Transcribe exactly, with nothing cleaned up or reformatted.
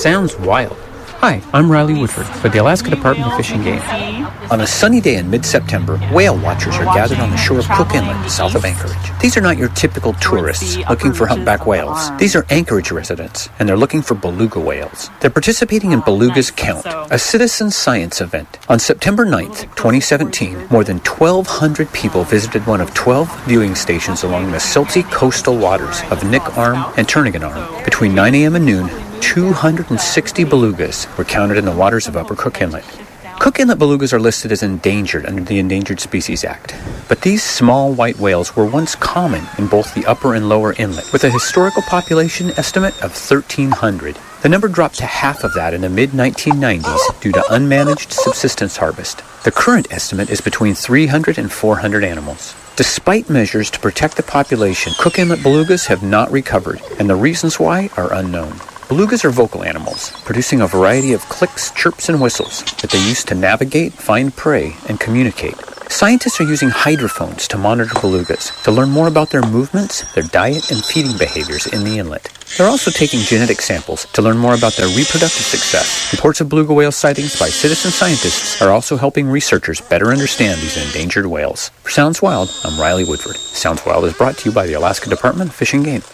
Sounds wild. Hi, I'm Riley Woodford with the Alaska Department of Fish and Game. On a sunny day in mid-September, whale watchers are gathered on the shore of Cook Inlet, south of Anchorage. These are not your typical tourists looking for humpback whales. These are Anchorage residents, and they're looking for beluga whales. They're participating in Beluga's Count, a citizen science event. On September ninth, twenty seventeen, more than twelve hundred people visited one of twelve viewing stations along the silty coastal waters of Nick Arm and Turnagain Arm. Between nine a.m. and noon, two hundred sixty belugas were counted in the waters of Upper Cook Inlet. Cook Inlet belugas are listed as endangered under the Endangered Species Act, but these small white whales were once common in both the upper and lower inlet, with a historical population estimate of thirteen hundred. The number dropped to half of that in the mid nineteen nineties due to unmanaged subsistence harvest. The current estimate is between three hundred and four hundred animals. Despite measures to protect the population, Cook Inlet belugas have not recovered, and the reasons why are unknown. Belugas are vocal animals, producing a variety of clicks, chirps, and whistles that they use to navigate, find prey, and communicate. Scientists are using hydrophones to monitor belugas to learn more about their movements, their diet, and feeding behaviors in the inlet. They're also taking genetic samples to learn more about their reproductive success. Reports of beluga whale sightings by citizen scientists are also helping researchers better understand these endangered whales. For Sounds Wild, I'm Riley Woodford. Sounds Wild is brought to you by the Alaska Department of Fish and Game.